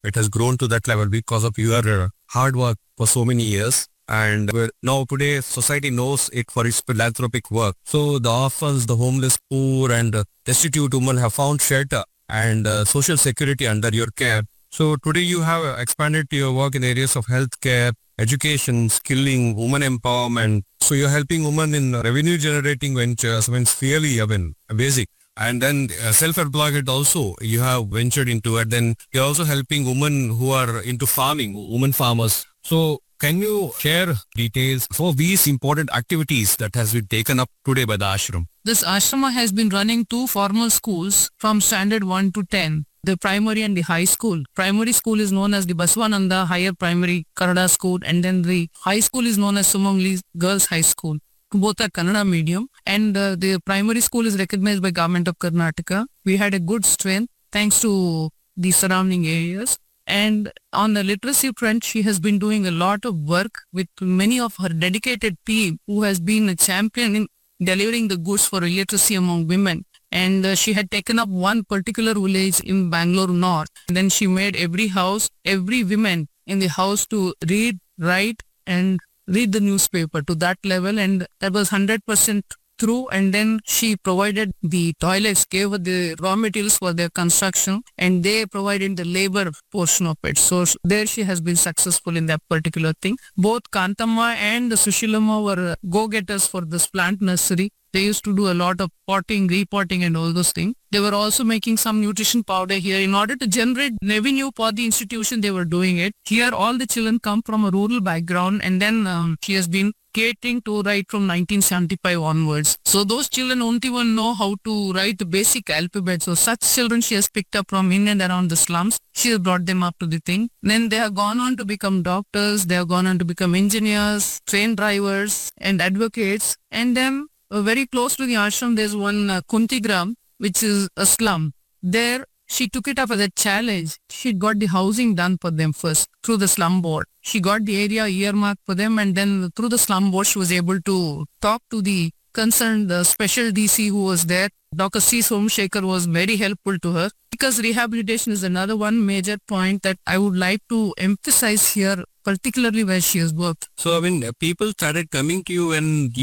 It has grown to that level because of your hard work for so many years. And now today society knows it for its philanthropic work. So the orphans, the homeless, poor and destitute women have found shelter and social security under your care. So today you have expanded your work in areas of healthcare, education, skilling, women empowerment. So you're helping women in revenue generating ventures. I mean, it's really, basic. And then self-employment also, you have ventured into it. Then you're also helping women who are into farming, women farmers. So can you share details for these important activities that has been taken up today by the ashram? This ashrama has been running 2 formal schools from standard 1 to 10. The primary and the high school. Primary school is known as the Baswananda Higher Primary Kannada School, and then the high school is known as Sumangli Girls High School. Both are Kannada medium, and the primary school is recognized by Government of Karnataka. We had a good strength thanks to the surrounding areas. And on the literacy front, she has been doing a lot of work with many of her dedicated team who has been a champion in delivering the goods for literacy among women. And she had taken up one particular village in Bangalore North. And then she made every house, every woman in the house to read, write and read the newspaper to that level. And that was 100% through. And then she provided the toilets, gave her the raw materials for their construction, and they provided the labor portion of it. So there she has been successful in that particular thing. Both Kantamma and Sushilama were go-getters for this plant nursery. They used to do a lot of potting, repotting and all those things. They were also making some nutrition powder here. In order to generate revenue for the institution, they were doing it. Here, all the children come from a rural background, and then she has been catering to right from 1975 onwards. So those children don't even know how to write the basic alphabet. So such children she has picked up from in and around the slums. She has brought them up to the thing. Then they have gone on to become doctors. They have gone on to become engineers, train drivers and advocates. And then very close to the ashram, there's one Kuntigram, which is a slum. There, she took it up as a challenge. She got the housing done for them first through the slum board. She got the area earmarked for them, and then through the slum board, she was able to talk to the concerned special DC who was there. Dr. C. Somshekhar was very helpful to her, because rehabilitation is another one major point that I would like to emphasize here, particularly where she has worked. So, people started coming to you and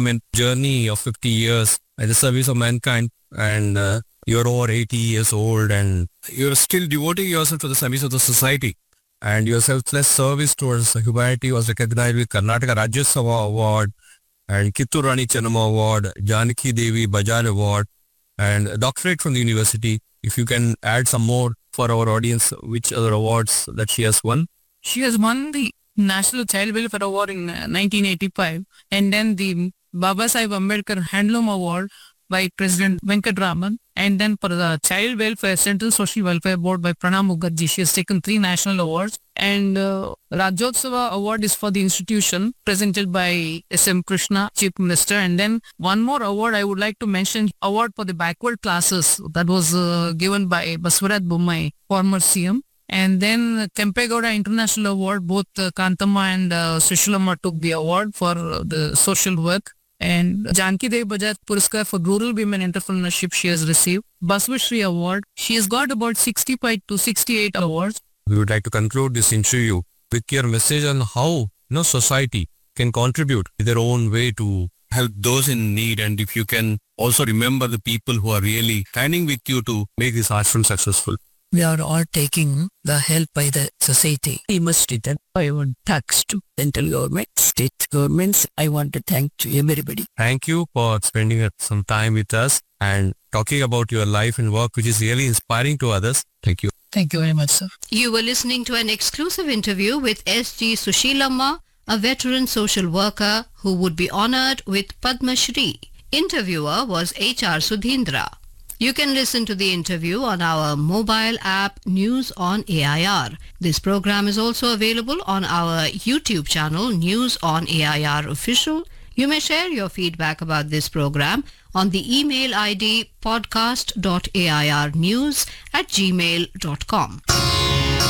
journey of 50 years at the service of mankind, and you're over 80 years old and you're still devoting yourself to the service of the society, and your selfless service towards humanity was recognized with Karnataka Rajyasabha Award and Kittur Rani Chennamma Award, Janaki Devi Bajaj Award, and a doctorate from the university. If you can add some more for our audience, which other awards that she has won? She has won the National Child Welfare Award in 1985, and then the Babasaheb Ambedkar Handloom Award by President Venkatraman, and then for the Child Welfare Central Social Welfare Board by Pranab Mukherjee. She has taken 3 national awards, and Rajyotsava Award is for the institution, presented by S.M. Krishna, Chief Minister. And then one more award I would like to mention, award for the backward classes, that was given by Baswaraj Bommai, former CM. And then Kempegowda International Award, both Kantamma and Sushilama took the award for the social work. And Janaki Devi Bajaj Puraskar for rural women entrepreneurship she has received. Basvashri Award. She has got about 65 to 68 awards. We would like to conclude this interview with your message on how society can contribute in their own way to help those in need, and if you can also remember the people who are really standing with you to make this ashram successful. We are all taking the help by the society. We must return. I want thanks to central government, state governments. I want to thank to everybody. Thank you for spending some time with us and talking about your life and work, which is really inspiring to others. Thank you. Thank you very much, sir. You were listening to an exclusive interview with S.G. Sushilama, a veteran social worker who would be honored with Padma Shri. Interviewer was H.R. Sudhindra. You can listen to the interview on our mobile app News on AIR. This program is also available on our YouTube channel News on AIR Official. You may share your feedback about this program on the email ID podcast.airnews@gmail.com.